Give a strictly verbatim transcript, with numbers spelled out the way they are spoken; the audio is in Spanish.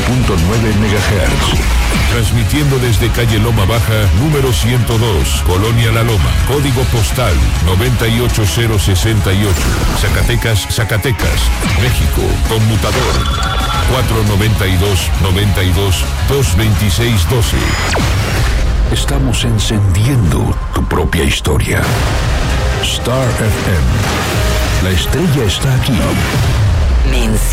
punto nueve megahertz. Transmitiendo desde calle Loma Baja, número ciento dos, Colonia La Loma, código postal noventa y ocho mil sesenta y ocho, Zacatecas, Zacatecas, México, conmutador cuatro noventa y dos, noventa y dos, dos veintiséis doce. Estamos encendiendo tu propia historia. Star F M. La estrella está aquí.